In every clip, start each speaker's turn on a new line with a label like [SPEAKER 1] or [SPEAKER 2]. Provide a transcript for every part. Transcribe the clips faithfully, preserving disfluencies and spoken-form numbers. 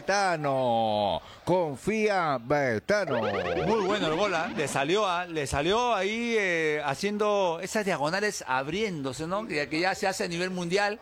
[SPEAKER 1] Betano. Confía Betano.
[SPEAKER 2] Muy bueno el gol, ¿eh? Le salió, ¿eh? Le salió ahí eh, haciendo esas diagonales abriéndose, ¿no? Que, que ya se hace a nivel mundial.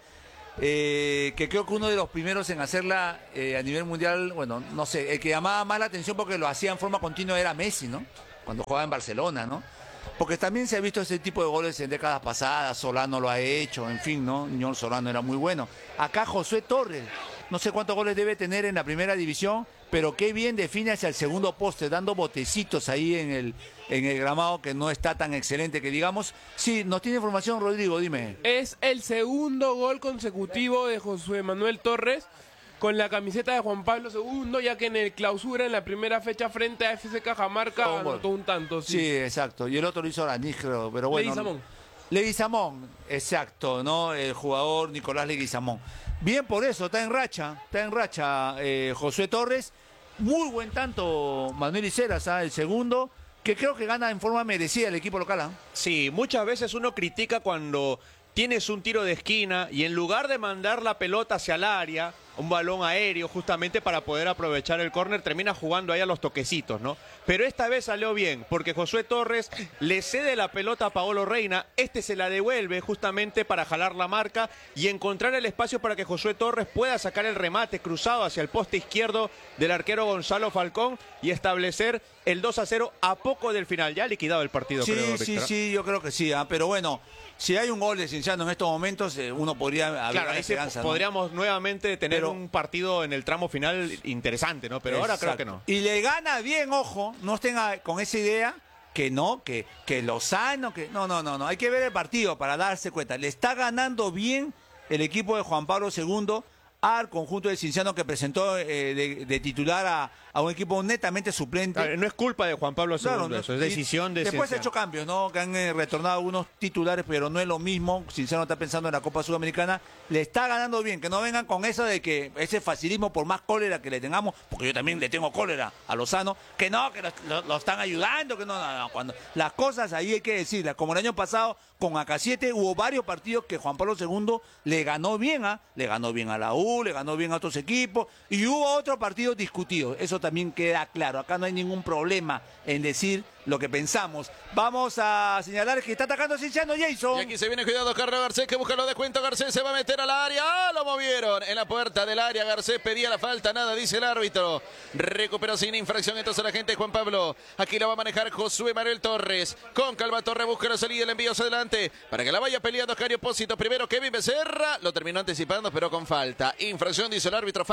[SPEAKER 2] Eh, que creo que uno de los primeros en hacerla eh, a nivel mundial, bueno, no sé, el que llamaba más la atención porque lo hacía en forma continua era Messi, ¿no? Cuando jugaba en Barcelona, ¿no? Porque también se ha visto ese tipo de goles en décadas pasadas, Solano lo ha hecho, en fin, ¿no? Ñol Solano era muy bueno. Acá Josué Torres, no sé cuántos goles debe tener en la primera división, pero qué bien define hacia el segundo poste, dando botecitos ahí en el, en el gramado, que no está tan excelente que digamos. Sí, nos tiene información Rodrigo, dime.
[SPEAKER 3] Es el segundo gol consecutivo de Josué Manuel Torres con la camiseta de Juan Pablo segundo, ya que en el clausura, en la primera fecha frente a F C Cajamarca,
[SPEAKER 2] Oh,
[SPEAKER 3] anotó un tanto. Sí,
[SPEAKER 2] sí, exacto. Y el otro lo hizo Araníz, creo, pero bueno.
[SPEAKER 3] Leguizamón.
[SPEAKER 2] Leguizamón, exacto, ¿no? El jugador Nicolás Leguizamón. Bien por eso, está en racha, está en racha eh, Josué Torres. Muy buen tanto Manuel Iceras, ¿ah? El segundo, que creo que gana en forma merecida el equipo local. ¿Ah?
[SPEAKER 4] Sí, muchas veces uno critica cuando tienes un tiro de esquina y en lugar de mandar la pelota hacia el área, un balón aéreo justamente para poder aprovechar el córner, termina jugando ahí a los toquecitos, ¿no? Pero esta vez salió bien, porque Josué Torres le cede la pelota a Paolo Reina, este se la devuelve justamente para jalar la marca y encontrar el espacio para que Josué Torres pueda sacar el remate cruzado hacia el poste izquierdo del arquero Gonzalo Falcón y establecer el dos a cero a poco del final. Ya ha liquidado el partido,
[SPEAKER 2] sí,
[SPEAKER 4] creo,
[SPEAKER 2] Sí,
[SPEAKER 4] Víctor.
[SPEAKER 2] sí, yo creo que sí, ¿ah? Pero bueno, si hay un gol de Cienciano en estos momentos, eh, uno podría haber
[SPEAKER 4] Claro, ahí se-
[SPEAKER 2] esperanza, ¿no?
[SPEAKER 4] podríamos nuevamente tener
[SPEAKER 2] Pero-
[SPEAKER 4] un partido en el tramo final interesante, ¿no? Pero ahora creo
[SPEAKER 2] Exacto.
[SPEAKER 4] que no.
[SPEAKER 2] Y le gana bien, ojo, no estén a- con esa idea que no, que, que Lozano, que no, no, no, no, hay que ver el partido para darse cuenta. Le está ganando bien el equipo de Juan Pablo segundo al conjunto de Cienciano, que presentó eh, de, de titular a, a un equipo netamente suplente.
[SPEAKER 4] Claro, no es culpa de Juan Pablo segundo,
[SPEAKER 2] Claro, no,
[SPEAKER 4] eso es
[SPEAKER 2] y
[SPEAKER 4] decisión de
[SPEAKER 2] Después se ha
[SPEAKER 4] Cienciano.
[SPEAKER 2] hecho cambios, ¿no? Que han eh, retornado algunos titulares, pero no es lo mismo. Cinciano está pensando en la Copa Sudamericana. Le está ganando bien, que no vengan con eso de que ese facilismo, por más cólera que le tengamos, porque yo también le tengo cólera a Lozano, que no, que lo, lo- lo están ayudando, que no, no, no. Cuando las cosas ahí hay que decirlas. Como el año pasado con A K siete hubo varios partidos que Juan Pablo segundo le ganó bien, ¿ah? Le ganó bien a la U, le ganó bien a otros equipos, y hubo otros partidos discutidos. Eso también queda claro. Acá no hay ningún problema en decir lo que pensamos. Vamos a señalar que está atacando Cienciano, Jason.
[SPEAKER 5] Y aquí se viene, cuidado, Carlos Garcés, que busca los descuentos. Garcés se va a meter al área. ¡Ah! Lo movieron en la puerta del área. Garcés pedía la falta, nada, dice el árbitro. Recuperó sin infracción entonces la gente de Juan Pablo. Aquí la va a manejar Josué Manuel Torres. Con calma Torres busca la salida, el envío hacia adelante para que la vaya peleando Oscario Pósito. Primero Kevin Becerra, lo terminó anticipando, pero con falta. Infracción, dice el árbitro,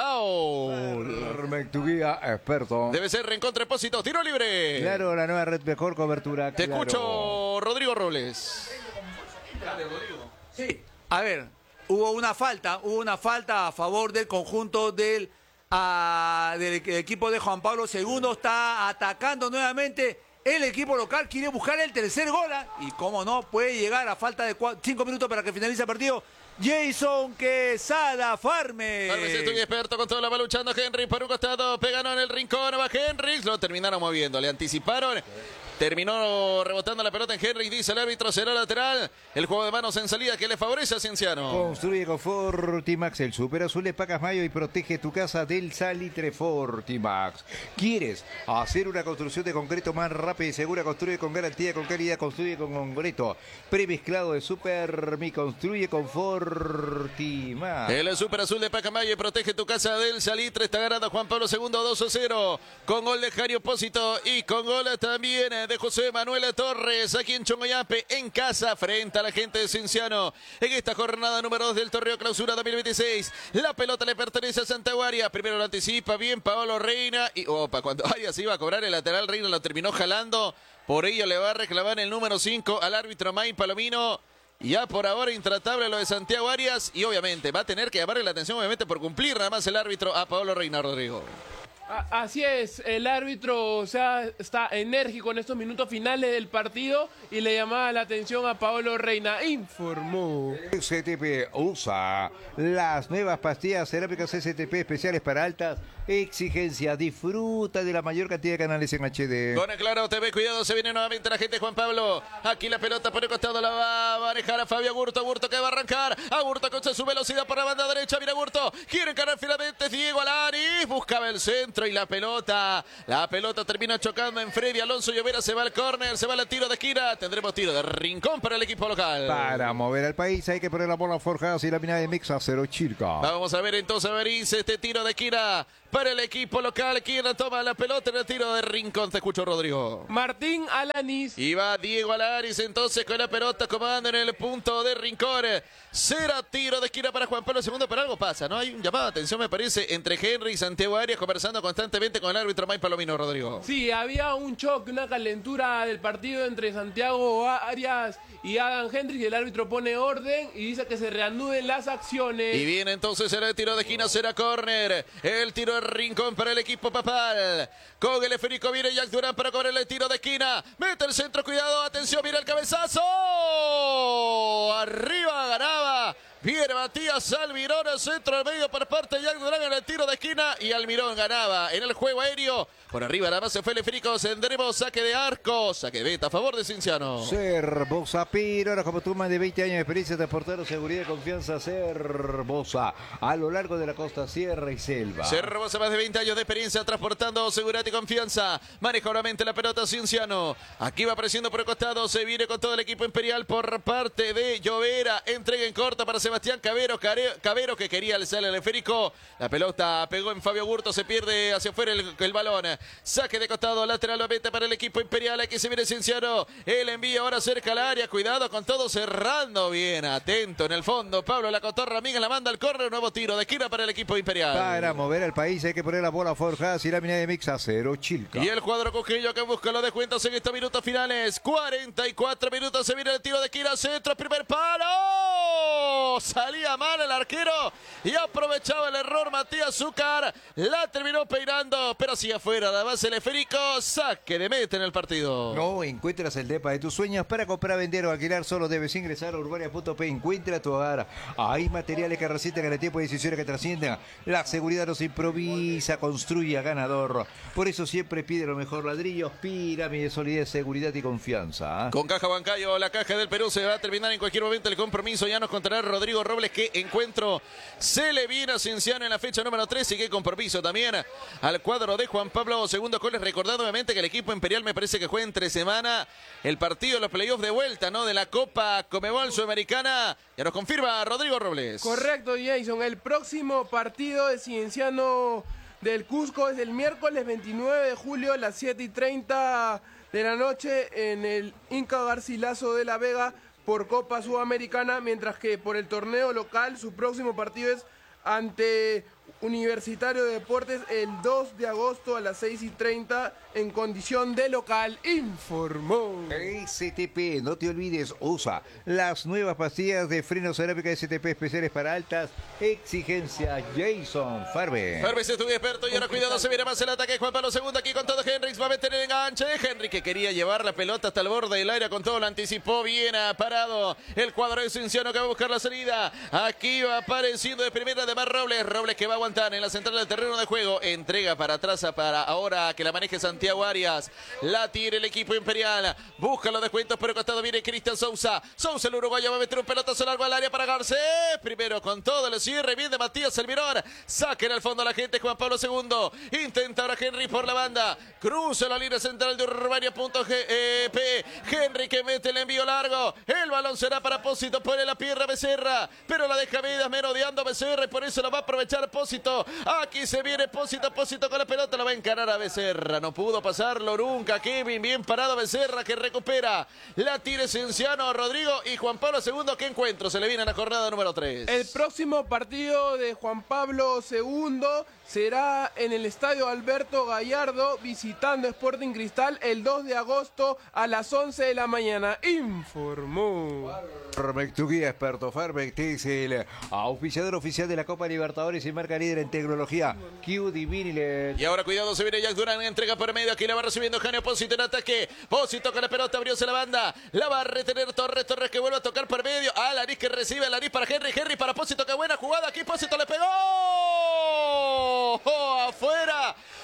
[SPEAKER 5] foul.
[SPEAKER 1] Tu guía experto.
[SPEAKER 5] Debe ser reencontre Pósito, tiro libre.
[SPEAKER 1] Claro, la nueva red, mejor cobertura.
[SPEAKER 5] Te
[SPEAKER 1] claro.
[SPEAKER 5] escucho, Rodrigo Robles.
[SPEAKER 2] Sí, a ver, hubo una falta, hubo una falta a favor del conjunto del, ah, del equipo de Juan Pablo segundo. Está atacando nuevamente el equipo local, quiere buscar el tercer gol, ¿ah? Y cómo no, puede llegar a falta de cuatro, cinco minutos para que finalice el partido. Jason Quesada Farme.
[SPEAKER 5] Farmes estoy experto con toda la va luchando Henry por un costado, pegaron en el rincón, va Henry, lo terminaron moviendo, le anticiparon. Terminó rebotando la pelota en Henry, dice el árbitro, será lateral. El juego de manos en salida que le favorece a Cienciano.
[SPEAKER 1] Construye con Fortimax el super azul de Pacas Mayo y protege tu casa del salitre Fortimax. ¿Quieres hacer una construcción de concreto más rápida y segura? Construye con garantía, con calidad, construye con concreto premezclado de Super Mi Construye con Fortimax.
[SPEAKER 5] El super azul de Pacamayo y protege tu casa del salitre. Está ganando Juan Pablo segundo dos a cero. Con gol de Jario Pósito y con gol también de José Manuel Torres. Aquí en Chongoyape, en casa, frente a la gente de Cienciano. En esta jornada número dos del Torneo Clausura dos mil veintiséis. La pelota le pertenece a Santa Arias. Primero lo anticipa bien Paolo Reina. Y opa, cuando Arias iba a cobrar el lateral, Reina lo terminó jalando. Por ello le va a reclamar el número cinco al árbitro May Palomino. Ya por ahora intratable lo de Santiago Arias. Y obviamente va a tener que llamarle la atención, obviamente, por cumplir nada más el árbitro a Paolo Reina, Rodrigo.
[SPEAKER 3] A- Así es, el árbitro, o sea, está enérgico en estos minutos finales del partido y le llamaba la atención a Paolo Reina. Informó.
[SPEAKER 1] S T P usa las nuevas pastillas cerámicas S T P especiales para altas exigencias. Disfruta de la mayor cantidad de canales en H D.
[SPEAKER 5] Con el Claro T V, cuidado, se viene nuevamente la gente Juan Pablo. Aquí la pelota por el costado la va a manejar a Fabio Agurto. Agurto que va a arrancar. Agurto con su velocidad por la banda derecha. Mira Agurto. Quiere encarar finalmente Diego Alari. Ortiz buscaba el centro y la pelota. La pelota termina chocando en Freddy Alonso Llovera. Se va al córner, se va al tiro de esquina. Tendremos tiro de rincón para el equipo local.
[SPEAKER 1] Para mover al país hay que poner la bola forjada y la mina de Mix a cero Chilca.
[SPEAKER 5] Vamos a ver entonces a ver este tiro de esquina para el equipo local. ¿Quién toma la pelota en el tiro de rincón? Te escucho, Rodrigo.
[SPEAKER 3] Martín Alanis.
[SPEAKER 5] Y va Diego Alanis entonces con la pelota comando en el punto de rincón. Será tiro de esquina para Juan Pablo segundo, pero algo pasa, ¿no? Hay un llamado de atención, me parece, entre Henry y Santiago Arias conversando constantemente con el árbitro Mike Palomino, Rodrigo.
[SPEAKER 3] Sí, había un choque, una calentura del partido entre Santiago Arias y Adam Hendricks y el árbitro pone orden y dice que se reanuden las acciones.
[SPEAKER 5] Y viene entonces el tiro de esquina, será córner. El tiro de rincón para el equipo papal. Con el esférico viene Jack Durán para cobrar el tiro de esquina. Mete el centro, cuidado, atención, mira el cabezazo. Arriba ganaba. Viene Matías Almirón, el centro al medio por parte de Jack Durán en el tiro de esquina y Almirón ganaba en el juego aéreo. Por arriba nada más se fue el esférico, tendremos saque de arco, saque de meta a favor de Cienciano.
[SPEAKER 1] Ser Bosa Piro, ahora como tú más de veinte años de experiencia de portero, seguridad y confianza. Ser Bosa a lo largo de la costa, sierra y selva.
[SPEAKER 5] Ser Bosa, más de veinte años de experiencia transportando seguridad y confianza. Maneja nuevamente la pelota Cienciano. Aquí va apareciendo por el costado, se viene con todo el equipo imperial por parte de Llovera. Entrega en corta para Sebastián Cabero, Cabero que quería alzar el esférico. La pelota pegó en Fabio Gurto, se pierde hacia afuera el, el balón. Saque de costado, lateral nuevamente para el equipo imperial. Aquí se viene Cienciano. El envío ahora cerca al área. Cuidado con todo, cerrando bien. Atento en el fondo. Pablo La Cotorra Miguel la manda al córner. Nuevo tiro de esquina para el equipo imperial.
[SPEAKER 1] Para mover al país hay que poner la bola forjada y la mina de Mix a cero Chilca.
[SPEAKER 5] Y el cuadro Cujillo que busca los descuentos en estos minutos finales. cuarenta y cuatro minutos. Se viene el tiro de esquina. Centro, primer palo. Salía mal el arquero y aprovechaba el error Matías Zúcar. La terminó peinando, pero sigue afuera. Además el esférico, saque de meta en el partido.
[SPEAKER 1] No encuentras el depa de tus sueños. Para comprar, vender o alquilar solo debes ingresar a urbania punto pe. Encuentra tu hogar. Hay materiales que resisten en el tiempo y decisiones que trascienden. La seguridad nos improvisa, construye a ganador. Por eso siempre pide lo mejor: ladrillos, pirámide, solidez, seguridad y confianza.
[SPEAKER 5] Con Caja Bancayo, la Caja del Perú, se va a terminar en cualquier momento el compromiso. Ya nos contará Rodrigo Robles qué encuentro se le viene a Cienciano en la fecha número tres y qué compromiso también al cuadro de Juan Pablo segundo Coles. Recordando obviamente que el equipo imperial me parece que juega entre semana el partido de los playoffs de vuelta, ¿no? De la Copa Conmebol Sudamericana. Ya nos confirma Rodrigo Robles.
[SPEAKER 3] Correcto, Jason. El próximo partido de Cienciano del Cusco es el miércoles veintinueve de julio a las siete y treinta de la noche en el Inca Garcilaso de la Vega por Copa Sudamericana, mientras que por el torneo local su próximo partido es ante Universitario de Deportes el dos de agosto a las seis y treinta en condición de local, informó.
[SPEAKER 1] S T P, no te olvides, usa las nuevas pastillas de freno cerámica S T P especiales para altas exigencias. Jason Farbe.
[SPEAKER 5] Farbe se estuvo experto y ahora cuidado, se viene más el ataque. Juan Pablo segundo aquí con todo. Henrix va a meter el enganche. Henry que quería llevar la pelota hasta el borde del área con todo, lo anticipó bien, ha parado el cuadro de Cienciano que va a buscar la salida. Aquí va apareciendo de primera de Mar Robles. Robles que va a aguantar en la central del terreno de juego. Entrega para atrás para ahora que la maneje Santiago Arias. La tira el equipo imperial. Busca los descuentos, pero costado viene Cristian Sousa. Sousa el uruguayo va a meter un pelotazo largo al área para Garcés. Primero con todo el cierre bien de Matías Almirón. Saque en el fondo a la gente Juan Pablo segundo. Intenta ahora Henry por la banda. Cruza la línea central de Urbania punto G P. Henry que mete el envío largo. El balón será para Pósito. Pone la pierna Becerra, pero la deja Vidas merodeando Becerra y por eso la va a aprovechar Pósito. Aquí se viene Pósito. Pósito con la pelota. La va a encarar a Becerra. No pudo pasarlo nunca. Kevin bien parado Becerra que recupera. La tira Cienciano, Rodrigo y Juan Pablo segundo. ¿Qué encuentro se le viene a la jornada número tres?
[SPEAKER 3] El próximo partido de Juan Pablo segundo será en el Estadio Alberto Gallardo visitando Sporting Cristal el dos de agosto a las once de la mañana, informó.
[SPEAKER 1] Farbeck, tu guía experto. Farbeck es el auspiciador oficial de la Copa Libertadores y marca líder en tecnología Q Divinile.
[SPEAKER 5] Y ahora cuidado, se viene Jack Durán, entrega por medio, aquí la va recibiendo Janio Pósito en ataque. Pósito con la pelota, abrióse la banda, la va a retener Torres, Torres que vuelve a tocar por medio, Alanis que recibe, Alanis para Henry, Henry para Pósito, qué buena jugada, aquí Pósito le pegó. Oh, afuera,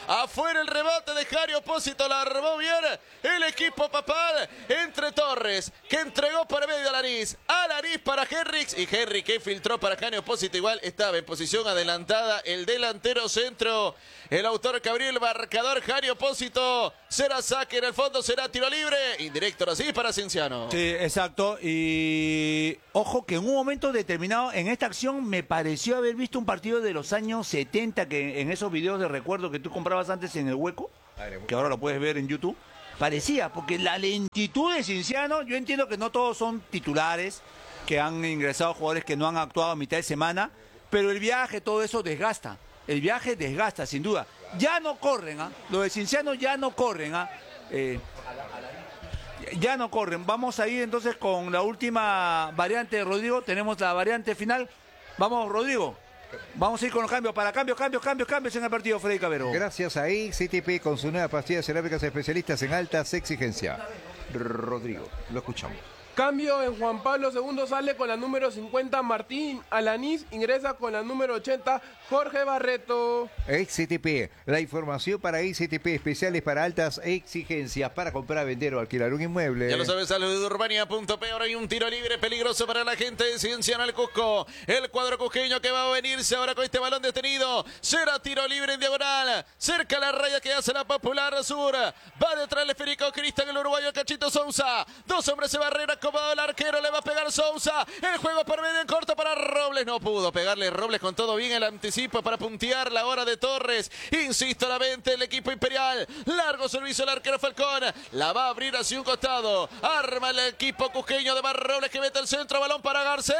[SPEAKER 5] Afuera el rebote de Jari Opósito. La armó bien el equipo papal. Entre Torres, que entregó para medio a Alanis. Alanis para Henrix. Y Henry que filtró para Jari Opósito. Igual estaba en posición adelantada el delantero centro. El autor que abrió el marcador, Jari Opósito. Será saque en el fondo, será tiro libre. Indirecto así para Cienciano.
[SPEAKER 2] Sí, exacto. Y ojo que en un momento determinado en esta acción me pareció haber visto un partido de los años setenta, que en esos videos de recuerdo que tú comprabas antes en El Hueco, que ahora lo puedes ver en YouTube, parecía, porque la lentitud de Cienciano, yo entiendo que no todos son titulares, que han ingresado jugadores que no han actuado a mitad de semana, pero el viaje, todo eso desgasta. El viaje desgasta, sin duda. Ya no corren, ¿ah? Los de Cienciano ya no corren, ¿ah? Eh, ya no corren. Vamos a ir entonces con la última variante de Rodrigo. Tenemos la variante final. Vamos, Rodrigo. Vamos a ir con los cambios. Para cambios, cambios, cambios, cambios en el partido, Freddy Cabero.
[SPEAKER 1] Gracias a X C T P con sus nuevas pastillas cerámicas especialistas en altas exigencias. Rodrigo, lo escuchamos.
[SPEAKER 3] Cambio en Juan Pablo segundo, sale con la número cincuenta Martín Alanis, ingresa con la número ochenta Jorge Barreto.
[SPEAKER 1] X C T P, la información para X C T P, especiales para altas exigencias, para comprar, vender o alquilar un inmueble.
[SPEAKER 5] Ya lo sabes, salud de Urbania punto pe. Ahora hay un tiro libre peligroso para la gente de Cienciano al Cusco. El cuadro cusqueño que va a venirse ahora con este balón detenido. Será tiro libre en diagonal. Cerca la raya que hace la Popular Sur. Va detrás el esférico Cristian, el uruguayo Cachito Sousa. Dos hombres de barrera. Como el arquero le va a pegar Sousa. El juego por medio en corto para Robles. No pudo pegarle Robles con todo bien el anticipo para puntear la hora de Torres. Insisto, la mente el equipo imperial. Largo servicio el arquero Falcón. La va a abrir hacia un costado. Arma el equipo cusqueño de Bar Robles que mete el centro. Balón para Garcés.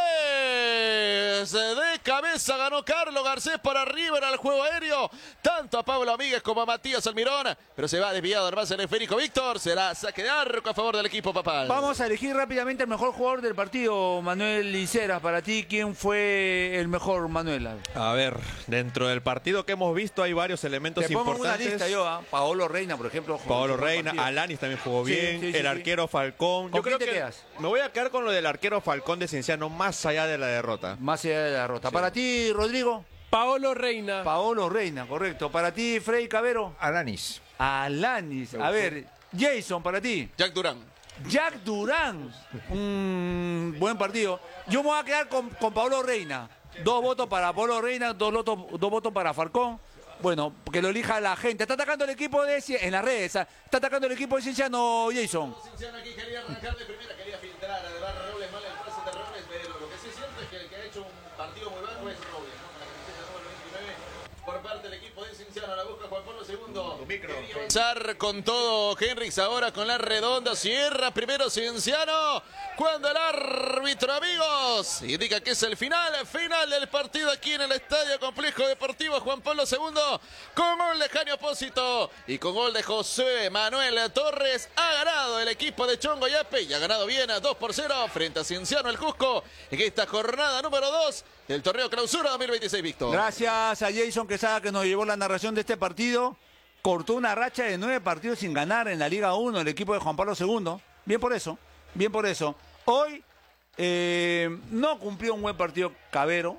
[SPEAKER 5] De cabeza ganó Carlos Garcés por arriba en el juego aéreo. Tanto a Pablo Amíguez como a Matías Almirón. Pero se va desviado además el esférico Víctor. Será saque de arco a favor del equipo papal.
[SPEAKER 2] Vamos a elegir rápidamente el mejor jugador del partido, Manuel Liceras. Para ti, ¿quién fue el mejor, Manuel?
[SPEAKER 4] A ver, dentro del partido que hemos visto hay varios elementos
[SPEAKER 2] Te pongo
[SPEAKER 4] importantes.
[SPEAKER 2] una lista yo, ¿eh? Paolo Reina, por ejemplo.
[SPEAKER 4] Paolo Reina, Alanis también jugó
[SPEAKER 2] Sí,
[SPEAKER 4] bien,
[SPEAKER 2] sí, sí,
[SPEAKER 4] el
[SPEAKER 2] sí.
[SPEAKER 4] arquero Falcón.
[SPEAKER 2] ¿Con
[SPEAKER 4] Yo creo
[SPEAKER 2] quién te
[SPEAKER 4] que
[SPEAKER 2] quedas?
[SPEAKER 4] me voy a quedar con lo del arquero Falcón de Cienciano, más allá de la derrota.
[SPEAKER 2] Más allá de la derrota. Para ti, Rodrigo.
[SPEAKER 3] Paolo Reina.
[SPEAKER 2] Paolo Reina, correcto. Para ti, Freddy Cabero.
[SPEAKER 1] Alanis.
[SPEAKER 2] Alanis. A ver, Jason, para ti.
[SPEAKER 5] Jack Durán.
[SPEAKER 2] Jack Durán. Un buen partido. Yo me voy a quedar con, con Paolo Reina. Dos votos para Paolo Reina, dos, votos, dos votos para Falcón. Bueno, que lo elija la gente. Está atacando el equipo de Cie- en las redes. ¿ah? Está atacando el equipo de Cienciano, Jason.
[SPEAKER 5] Cienciano aquí quería arrancar de primera, quería filtrar. Además Robles mal el pase de Robles, pero lo que sí es cierto es que el que ha hecho un partido muy bajo es Robles, ¿no? Con la camiseta número veintinueve por parte del equipo de Cienciano. La busca Juan Pablo segundo. Quería avanzar con todo Henrix ahora con la redonda. Cierra primero Cienciano. Cuando el árbitro, amigos, indica que es el final, final del partido aquí en el Estadio Complejo Deportivo Juan Pablo segundo, con gol de Jani Opósito y con gol de José Manuel Torres. Ha ganado el equipo de Chongo Yape y ha ganado bien a dos por cero frente a Cienciano el Cusco en esta jornada número dos del torneo Clausura dos mil veintiséis, Víctor.
[SPEAKER 2] Gracias a Jason Quesada que nos llevó la narración de este partido. Cortó una racha de nueve partidos sin ganar en la Liga uno el equipo de Juan Pablo segundo. Bien por eso, bien por eso. Hoy eh, no cumplió un buen partido Cabero.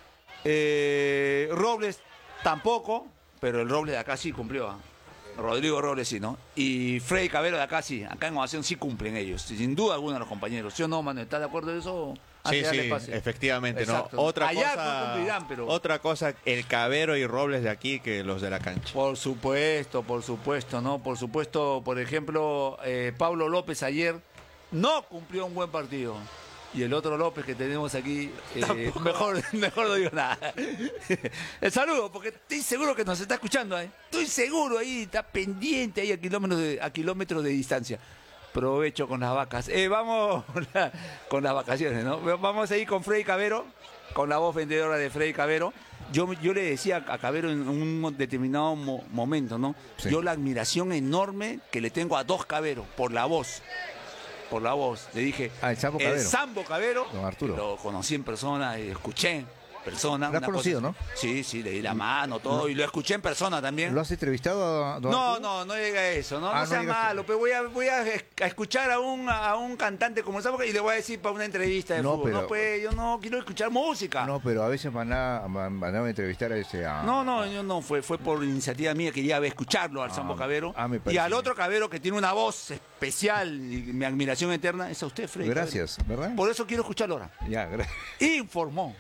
[SPEAKER 2] Eh, Robles tampoco, pero el Robles de acá sí cumplió. ¿eh? Rodrigo Robles sí, ¿no? Y Freddy Cabero de acá sí. Acá en Ovación sí cumplen ellos. Sin duda alguna los compañeros. ¿Sí o no, Manuel? ¿Estás de acuerdo en eso?
[SPEAKER 4] Sí,
[SPEAKER 2] Antes de darle
[SPEAKER 4] sí,
[SPEAKER 2] pase.
[SPEAKER 4] efectivamente, ¿no?
[SPEAKER 2] Exacto.
[SPEAKER 4] Otra
[SPEAKER 2] Allá
[SPEAKER 4] cosa,
[SPEAKER 2] no cumplirán, pero...
[SPEAKER 4] otra cosa, el Cabero y Robles de aquí que los de la cancha.
[SPEAKER 2] Por supuesto, por supuesto, ¿no? Por supuesto, por ejemplo, eh, Pablo López ayer no cumplió un buen partido. Y el otro López que tenemos aquí, eh, mejor, mejor no digo nada. El saludo, porque estoy seguro que nos está escuchando, ¿eh? Estoy seguro ahí, está pendiente ahí a kilómetros de, a kilómetros de distancia. Provecho con las vacas. Eh, vamos con las vacaciones, ¿no? Vamos a ir con Freddy Cabero, con la voz vendedora de Freddy Cabero. Yo, yo le decía a Cabero en un determinado mo momento, ¿no?
[SPEAKER 1] Sí.
[SPEAKER 2] Yo la admiración enorme que le tengo a dos Cabero por la voz. Por la voz. Le dije,
[SPEAKER 1] Ah, el Sambo
[SPEAKER 2] el
[SPEAKER 1] Cabero.
[SPEAKER 2] Sambo Cabero,
[SPEAKER 1] Don Arturo.
[SPEAKER 2] lo conocí en persona y escuché. persona.
[SPEAKER 1] Lo has
[SPEAKER 2] una
[SPEAKER 1] conocido,
[SPEAKER 2] cosa-
[SPEAKER 1] ¿no?
[SPEAKER 2] Sí, sí, le di la mano, todo, y lo escuché en persona también.
[SPEAKER 1] ¿Lo has entrevistado a don
[SPEAKER 2] No,
[SPEAKER 1] Arturo?
[SPEAKER 2] no, no llega a eso, no,
[SPEAKER 1] Ah,
[SPEAKER 2] no
[SPEAKER 1] no
[SPEAKER 2] sea
[SPEAKER 1] llegaste.
[SPEAKER 2] malo, pero voy a, voy a, es- a escuchar a un, a un cantante como esa y le voy a decir para una entrevista de
[SPEAKER 1] No,
[SPEAKER 2] fútbol.
[SPEAKER 1] pero-
[SPEAKER 2] No, pues yo no quiero escuchar música.
[SPEAKER 1] No, pero a veces mandaba, mandaba a entrevistar a ese... A...
[SPEAKER 2] No, no, yo no, fue, fue por iniciativa mía que ya iba a escucharlo al
[SPEAKER 1] Ah,
[SPEAKER 2] Sambo Cabero.
[SPEAKER 1] ah, me
[SPEAKER 2] y
[SPEAKER 1] parece
[SPEAKER 2] al
[SPEAKER 1] bien.
[SPEAKER 2] otro Cabero que tiene una voz especial y mi admiración eterna es a usted, Freddy.
[SPEAKER 1] Gracias,
[SPEAKER 2] Cabero.
[SPEAKER 1] ¿verdad?
[SPEAKER 2] Por eso quiero escucharlo ahora.
[SPEAKER 1] Ya, gracias.
[SPEAKER 2] Informó.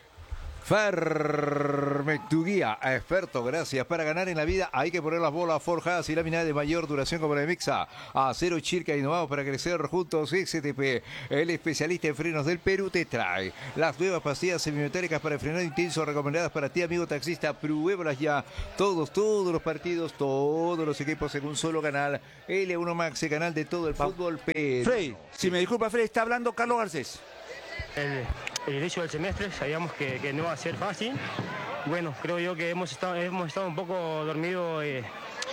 [SPEAKER 1] Ferme, tu guía, experto, gracias. Para ganar en la vida hay que poner las bolas forjadas y láminas de mayor duración como la de Mixa. Acero Chirca, innovados para crecer juntos. X T P, el especialista en frenos del Perú, te trae las nuevas pastillas semimetálicas para frenar intenso, recomendadas para ti, amigo taxista. Pruébalas ya. Todos, todos los partidos, todos los equipos en un solo canal. L uno Max, el canal de todo el fútbol Perú.
[SPEAKER 2] Freddy, si me disculpa, Freddy, está hablando Carlos Garcés.
[SPEAKER 6] El, el inicio del semestre sabíamos que, que no iba a ser fácil. Bueno, creo yo que hemos estado, hemos estado un poco dormidos eh,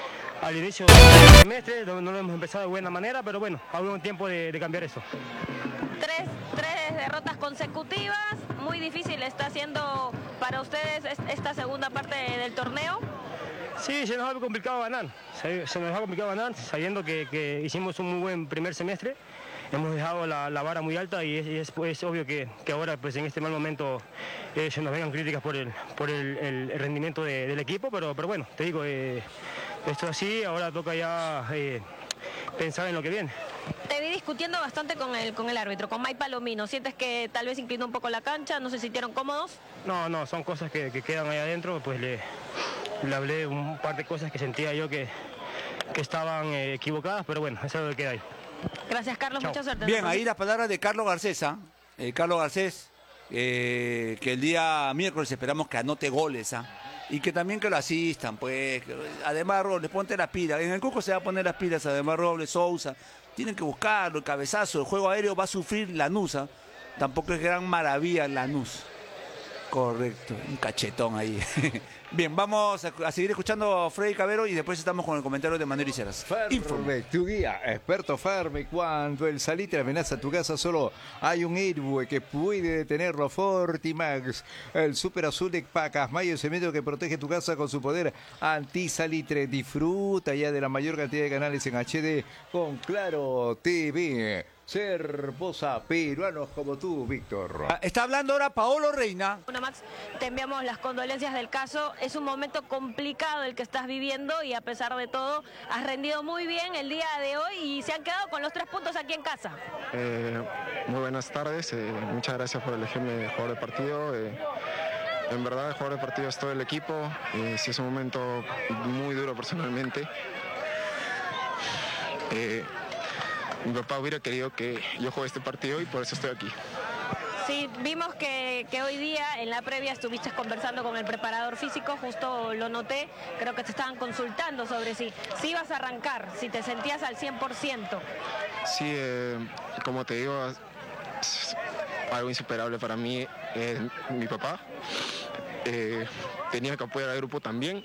[SPEAKER 6] al inicio del semestre, no, no lo hemos empezado de buena manera, pero bueno, ha habido un tiempo de, de cambiar eso.
[SPEAKER 7] Tres, tres derrotas consecutivas, muy difícil está siendo para ustedes es- esta segunda parte del torneo.
[SPEAKER 6] Sí, se nos ha complicado ganar, se, se nos ha complicado ganar, sabiendo que, que hicimos un muy buen primer semestre. Hemos dejado la, la vara muy alta y es, y es, pues, obvio que, que ahora pues, en este mal momento eh, se nos vengan críticas por el, por el, el- el rendimiento de- del equipo, pero, pero bueno, te digo, eh, esto es así, ahora toca ya eh, pensar en lo que viene.
[SPEAKER 7] Te vi discutiendo bastante con el, con el árbitro, con Mike Palomino. ¿Sientes que tal vez inclinó un poco la cancha? ¿No se sintieron cómodos?
[SPEAKER 6] No, no, son cosas que, que quedan ahí adentro, pues le, le hablé un par de cosas que sentía yo que, que estaban eh, equivocadas, pero bueno, eso es lo que queda ahí.
[SPEAKER 7] Gracias, Carlos.
[SPEAKER 6] Chao.
[SPEAKER 7] Mucha suerte.
[SPEAKER 2] Bien, ahí las palabras de Carlos Garcés. ¿ah? Eh, Carlos Garcés, eh, que el día miércoles esperamos que anote goles. ¿ah? Y que también que lo asistan, pues. que- Además, Robles, ponte las pilas. En el Cusco se va a poner las pilas, además, Robles, Sousa. Tienen que buscarlo, el cabezazo, el juego aéreo va a sufrir Lanús. ¿ah? Tampoco es gran maravilla Lanús. Correcto, un cachetón ahí. Bien, vamos a, a seguir escuchando a Freddy Cabero y después estamos con el comentario de Manuel Iceras. Informe.
[SPEAKER 1] Ferme, tu guía, experto Ferme. Cuando el salitre amenaza tu casa, solo hay un héroe que puede detenerlo. Fortimax, el super azul de Pacasmayo, el cemento que protege tu casa con su poder antisalitre. Disfruta ya de la mayor cantidad de canales en H D con Claro T V. Ser posa peruanos como tú, Víctor.
[SPEAKER 2] Ah, Está hablando ahora Paolo Reina.
[SPEAKER 7] Bueno, Max, te enviamos las condolencias del caso. Es un momento complicado el que estás viviendo y a pesar de todo has rendido muy bien el día de hoy y se han quedado con los tres puntos aquí en casa.
[SPEAKER 8] Eh, muy buenas tardes, eh, muchas gracias por elegirme jugador de partido. eh, en verdad el jugador de partido es todo el equipo, eh, sí es un momento muy duro personalmente. Eh, mi papá hubiera querido que yo juegue este partido y por eso estoy aquí.
[SPEAKER 7] Sí, vimos que, que hoy día en la previa estuviste conversando con el preparador físico, justo lo noté, creo que te estaban consultando sobre si, si ibas a arrancar, si te sentías al cien por ciento.
[SPEAKER 8] Sí, eh, como te digo, es algo insuperable para mí, eh, mi papá. Eh, tenía que apoyar al grupo también.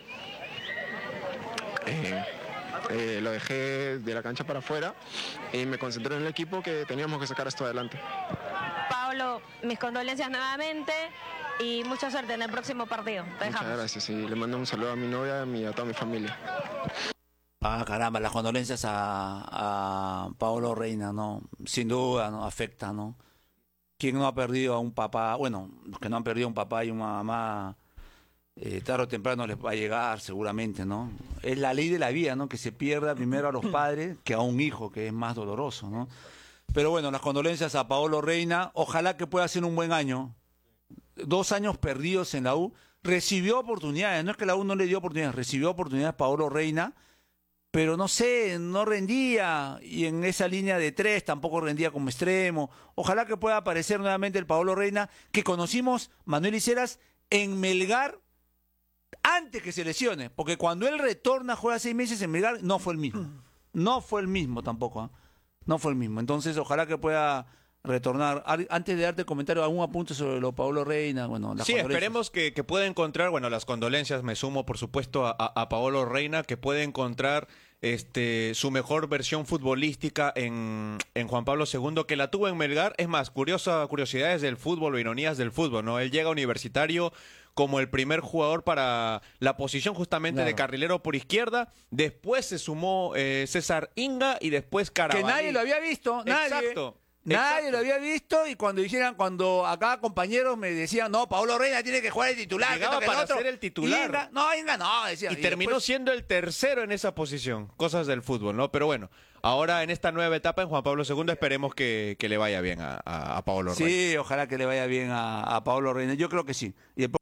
[SPEAKER 8] Eh, eh, lo dejé de la cancha para afuera y me concentré en el equipo que teníamos que sacar esto adelante.
[SPEAKER 7] Pablo, mis condolencias nuevamente y mucha suerte en el próximo partido. Te
[SPEAKER 8] Muchas
[SPEAKER 7] dejamos.
[SPEAKER 8] gracias y le mando un saludo a mi novia y a toda mi familia.
[SPEAKER 2] Ah, caramba, las condolencias a, a Paolo Reina, ¿no? Sin duda, ¿no? Afecta, ¿no? ¿Quién no ha perdido a un papá? Bueno, los que no han perdido a un papá y una mamá, eh, tarde o temprano les va a llegar, seguramente, ¿no? Es la ley de la vida, ¿no? Que se pierda primero a los padres que a un hijo, que es más doloroso, ¿no? Pero bueno, las condolencias a Paolo Reina. Ojalá que pueda hacer un buen año. Dos años perdidos en la U. Recibió oportunidades, no es que la U no le dio oportunidades, recibió oportunidades Paolo Reina, pero no sé, no rendía, y en esa línea de tres tampoco rendía como extremo. Ojalá que pueda aparecer nuevamente el Paolo Reina, que conocimos, Manuel Iceras, en Melgar, antes que se lesione, porque cuando él retorna, juega seis meses en Melgar, no fue el mismo. No fue el mismo tampoco, ¿eh? No fue el mismo. Entonces, ojalá que pueda retornar. Antes de darte comentario, algún apunte sobre lo Paolo Reina, bueno,
[SPEAKER 4] sí, esperemos que, que pueda encontrar, bueno, las condolencias, me sumo por supuesto a, a, a Paolo Reina, que puede encontrar este su mejor versión futbolística en, en Juan Pablo segundo, que la tuvo en Melgar. Es más, curiosa, curiosidades del fútbol o ironías del fútbol, ¿no? Él llega a Universitario como el primer jugador para la posición justamente claro. de carrilero por izquierda. Después se sumó eh, César Inga y después Carabalí.
[SPEAKER 2] Que nadie lo había visto, nadie.
[SPEAKER 4] Exacto.
[SPEAKER 2] Nadie
[SPEAKER 4] Exacto.
[SPEAKER 2] lo había visto y cuando dijeran, cuando acá compañeros me decían, no, Paolo Reina tiene que jugar el titular.
[SPEAKER 4] Llegaba
[SPEAKER 2] que
[SPEAKER 4] para
[SPEAKER 2] el otro.
[SPEAKER 4] ser el titular.
[SPEAKER 2] Inga, no, Inga no, decía.
[SPEAKER 4] Y,
[SPEAKER 2] y
[SPEAKER 4] terminó
[SPEAKER 2] después...
[SPEAKER 4] siendo el tercero en esa posición. Cosas del fútbol, ¿no? Pero bueno, ahora en esta nueva etapa en Juan Pablo segundo esperemos que, que le vaya bien a, a, a Paolo Reina.
[SPEAKER 2] Sí, ojalá que le vaya bien a, a Paolo Reina. Yo creo que sí. Y después...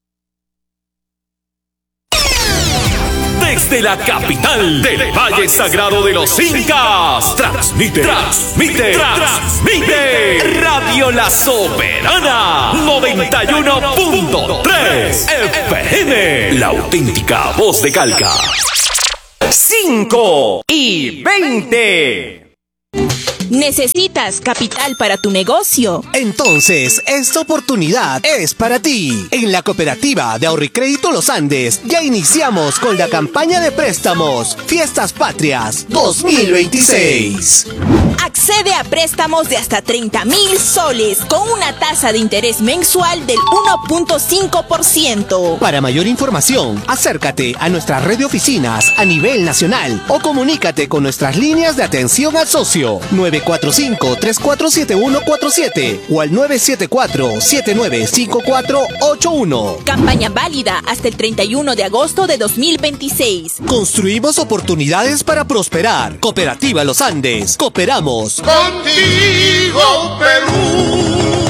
[SPEAKER 9] Desde la capital del Valle Sagrado de los Incas, transmite, transmite, transmite Radio La Soberana noventa y uno punto tres F M, la auténtica voz de Calca. cinco y veinte.
[SPEAKER 10] ¿Necesitas capital para tu negocio?
[SPEAKER 11] Entonces, esta oportunidad es para ti. En la Cooperativa de Ahorro y Crédito Los Andes, ya iniciamos con la campaña de préstamos Fiestas Patrias dos mil veintiséis.
[SPEAKER 10] Accede a préstamos de hasta treinta mil soles con una tasa de interés mensual del uno punto cinco por ciento.
[SPEAKER 11] Para mayor información, acércate a nuestra red de oficinas a nivel nacional o comunícate con nuestras líneas de atención al socio nueve cuatro cinco, tres cuatro siete uno cuatro siete o al nueve siete cuatro, siete nueve cinco cuatro ocho uno.
[SPEAKER 10] Campaña válida hasta el treinta y uno de agosto de dos mil veintiséis.
[SPEAKER 11] Construimos oportunidades para prosperar. Cooperativa Los Andes. Cooperamos
[SPEAKER 12] contigo, Perú.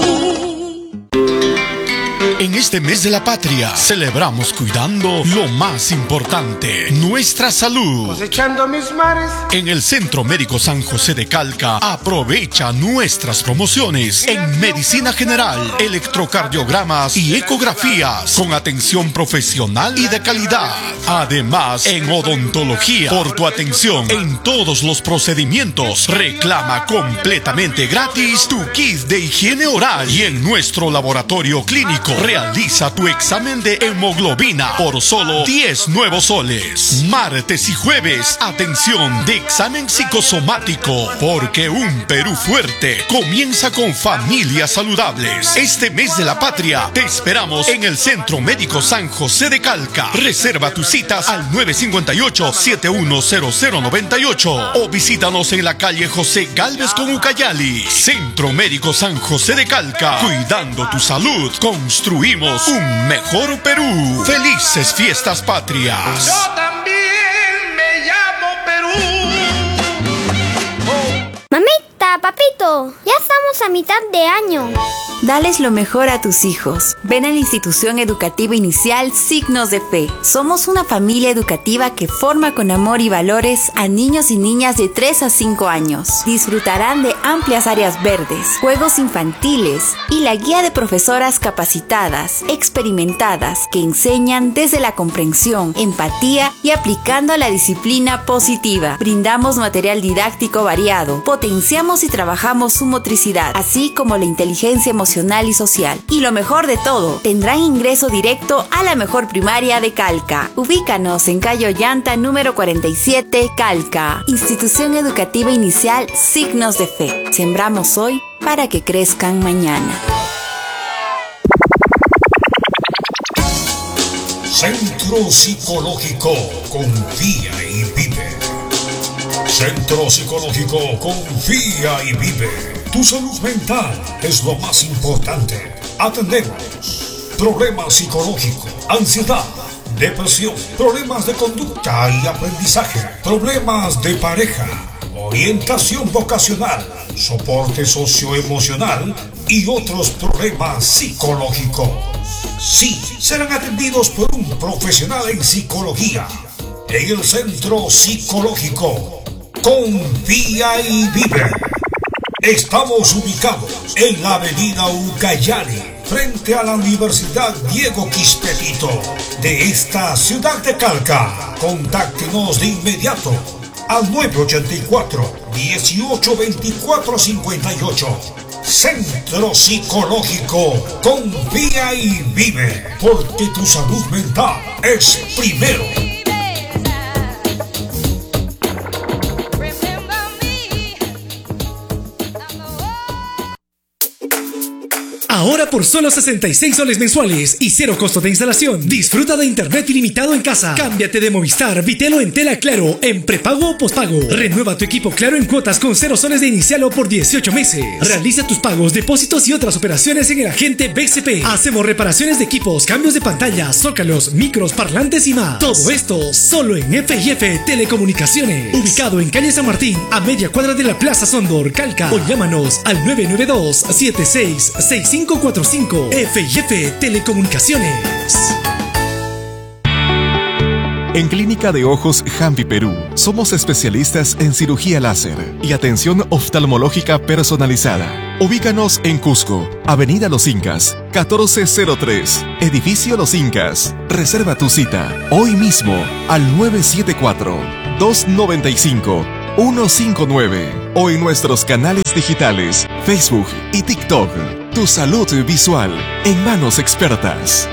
[SPEAKER 12] En este mes de la patria celebramos cuidando lo más importante, nuestra salud.
[SPEAKER 13] Cosechando mis mares.
[SPEAKER 12] En el Centro Médico San José de Calca, aprovecha nuestras promociones en medicina general, electrocardiogramas y ecografías con atención profesional y de calidad. Además, en odontología, por tu atención en todos los procedimientos, reclama completamente gratis tu kit de higiene oral y en nuestro laboratorio clínico realiza tu examen de hemoglobina por solo diez nuevos soles. Martes y jueves, atención de examen psicosomático, porque un Perú fuerte comienza con familias saludables. Este mes de la patria te esperamos en el Centro Médico San José de Calca. Reserva tus citas al nueve cinco ocho, siete uno cero cero nueve ocho o visítanos en la calle José Gálvez con Ucayali. Centro Médico San José de Calca, cuidando tu salud, construimos un mejor Perú. Felices fiestas patrias.
[SPEAKER 13] Yo también me llamo Perú.
[SPEAKER 14] Oh. Mamita, papito, ya estamos a mitad de año.
[SPEAKER 15] Dales lo mejor a tus hijos. Ven a la institución educativa inicial Signos de Fe. Somos una familia educativa que forma con amor y valores a niños y niñas de tres a cinco años. Disfrutarán de amplias áreas verdes, juegos infantiles y la guía de profesoras capacitadas, experimentadas, que enseñan desde la comprensión, empatía y aplicando la disciplina positiva. Brindamos material didáctico variado, potenciamos y trabajamos su motricidad, así como la inteligencia emocional y social. Y lo mejor de todo, tendrán ingreso directo a la mejor primaria de Calca. Ubícanos en calle Ollanta número cuarenta y siete, Calca. Institución Educativa Inicial Signos de Fe. Sembramos hoy para que crezcan mañana.
[SPEAKER 12] Centro Psicológico Confía y Vive. Centro Psicológico Confía y Vive. Tu salud mental es lo más importante. Atendemos problemas psicológicos, ansiedad, depresión, problemas de conducta y aprendizaje, problemas de pareja, orientación vocacional, soporte socioemocional y otros problemas psicológicos. Sí, serán atendidos por un profesional en psicología en el Centro Psicológico Confía y Vive. Estamos ubicados en la avenida Ucayali, frente a la Universidad Diego Quispe de esta ciudad de Calca. Contáctenos de inmediato al nueve ocho cuatro, uno ocho dos cuatro cinco ocho
[SPEAKER 16] Centro Psicológico. Confía y vive, porque tu salud mental es primero.
[SPEAKER 17] Ahora por solo sesenta y seis soles mensuales y cero costo de instalación, disfruta de internet ilimitado en casa. Cámbiate de Movistar, Vitelo en tela Claro, en prepago o pospago. Renueva tu equipo Claro en cuotas con cero soles de inicial o por dieciocho meses. Realiza tus pagos, depósitos y otras operaciones en el agente B C P. Hacemos reparaciones de equipos, cambios de pantalla, zócalos, micros, parlantes y más. Todo esto solo en F y F Telecomunicaciones. Ubicado en calle San Martín, a media cuadra de la Plaza Sondor, Calca. O llámanos al nueve nueve dos, siete seis seis cinco cuatro cinco. F y F Telecomunicaciones.
[SPEAKER 18] En Clínica de Ojos Jampi Perú, somos especialistas en cirugía láser y atención oftalmológica personalizada. Ubícanos en Cusco, Avenida Los Incas, catorce cero tres, Edificio Los Incas. Reserva tu cita hoy mismo al nueve siete cuatro, dos nueve cinco, uno cinco nueve o en nuestros canales digitales, Facebook y TikTok. Tu salud visual en manos expertas.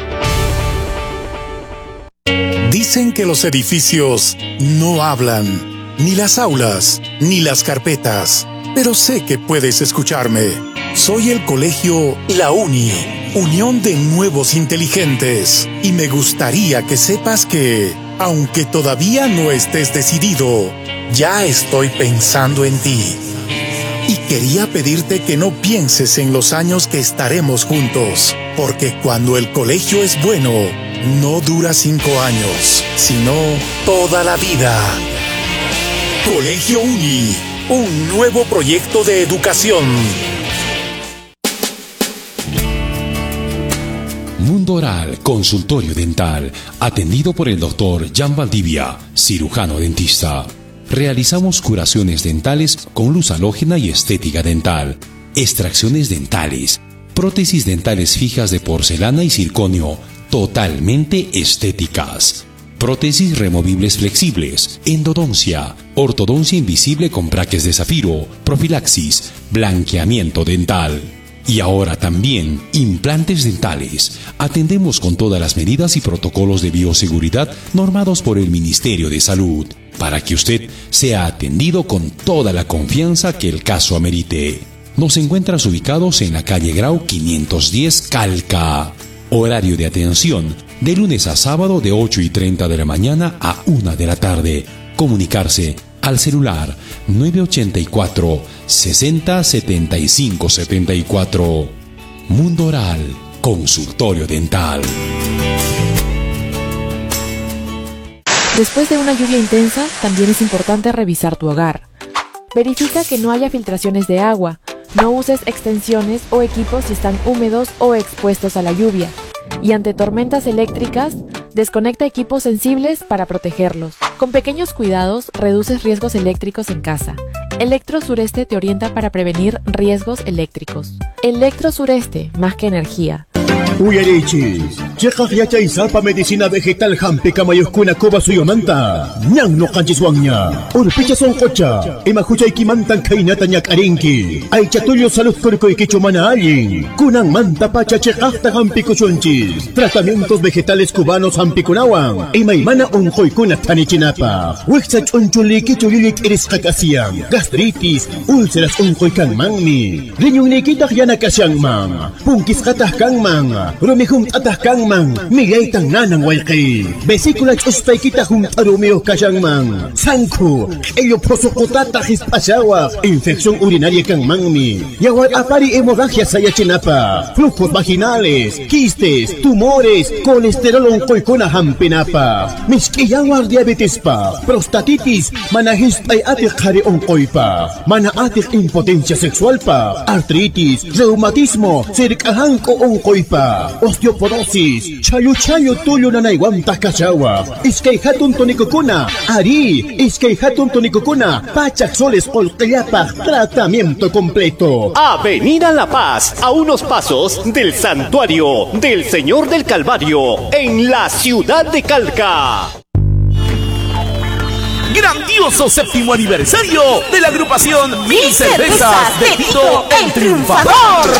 [SPEAKER 19] Dicen que los edificios no hablan, ni las aulas, ni las carpetas, pero sé que puedes escucharme. Soy el colegio La Uni, Unión de Nuevos Inteligentes, y me gustaría que sepas que, aunque todavía no estés decidido, ya estoy pensando en ti. Y quería pedirte que no pienses en los años que estaremos juntos, porque cuando el colegio es bueno, no dura cinco años, sino toda la vida. Colegio Uni, un nuevo proyecto de educación.
[SPEAKER 20] Mundo Oral, consultorio dental, atendido por el doctor Jan Valdivia, cirujano dentista. Realizamos curaciones dentales con luz halógena y estética dental, extracciones dentales, prótesis dentales fijas de porcelana y circonio, totalmente estéticas, prótesis removibles flexibles, endodoncia, ortodoncia invisible con braques de zafiro, profilaxis, blanqueamiento dental. Y ahora también implantes dentales. Atendemos con todas las medidas y protocolos de bioseguridad normados por el Ministerio de Salud, para que usted sea atendido con toda la confianza que el caso amerite. Nos encuentras ubicados en la calle Grau quinientos diez, Calca. Horario de atención de lunes a sábado de ocho y treinta de la mañana a una de la tarde. Comunicarse al celular nueve ocho cuatro, sesenta, setenta y cinco setenta y cuatro. Mundo Oral, consultorio dental.
[SPEAKER 21] Después de una lluvia intensa, también es importante revisar tu hogar. Verifica que no haya filtraciones de agua. No uses extensiones o equipos si están húmedos o expuestos a la lluvia. Y ante tormentas eléctricas, desconecta equipos sensibles para protegerlos. Con pequeños cuidados, reduces riesgos eléctricos en casa. Electro Sureste te orienta para prevenir riesgos eléctricos. Electro Sureste, más que energía.
[SPEAKER 22] Uyarichis, chekaj yachay sapa medicina vegetal hampi kamayuskuna koba suyomanta. Nyang no kanchiswangnya. Urpicha son kocha. Ema huchay kimantan kainata nyak arinki. Ay chatulyo salud kurkoy kichumana alin. Kunang manta pacha chekajta hampi kuchunchis. Tratamientos vegetales cubanos hampi kunawan. Ema imana unjoy kuna tanichinapa. Wixach unchuli kichulilik iris kakasiang. Gastritis, úlceras unjoy kang mangmi. Rinyong nikitak yana kasyang mang. Pungkis katah kang mang. Rumihum atah kang mang, migay tang nanang walkay. Vesícula chustay kita hum arumio kasyang mang. Sangko, ello prosokotata hispasawa. Infección urinaria kang mangmi. Yawar apari hemorragia saya chinapa. Flujos vaginales, quistes, tumores, colesterol onkoy kuna hampinapa. Miski yawar diabetes pa, prostatitis, manahispay atik hari onkoy pa. Mana atik impotencia sexual pa, artritis, reumatismo, sirikahanko onkoy pa. Osteoporosis, chayo-chayo tuyo na naiwamtas kasawa. Iskay hatun tonikukuna, ari, iskay hatun tonikukuna, pachak soles olkayapa, tratamiento completo.
[SPEAKER 11] Avenida La Paz, a unos pasos del Santuario del Señor del Calvario, en la ciudad de Calca.
[SPEAKER 3] Grandioso séptimo aniversario de la agrupación Mil Cervezas de Tito el Triunfador.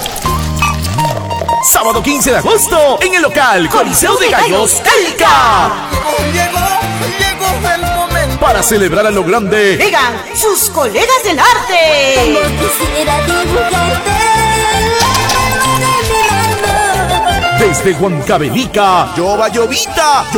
[SPEAKER 3] Sábado quince de agosto en el local Coliseo de Gallos Calca.
[SPEAKER 13] Llegó, llegó el momento.
[SPEAKER 3] Para celebrar a lo grande,
[SPEAKER 5] llegan sus colegas del arte.
[SPEAKER 14] Como quisiera dibujarte.
[SPEAKER 3] desde Huancavelica, Yoba Llovita.